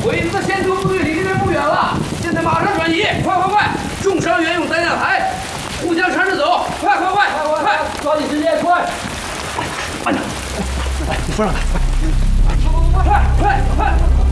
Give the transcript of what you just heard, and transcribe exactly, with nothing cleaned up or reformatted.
鬼子的先头部队离这边不远了，现在马上转移，快快快！重伤员用担架抬，互相搀着走，快快快快快！抓紧时间，快！慢点，来，你扶上来，快快快快快！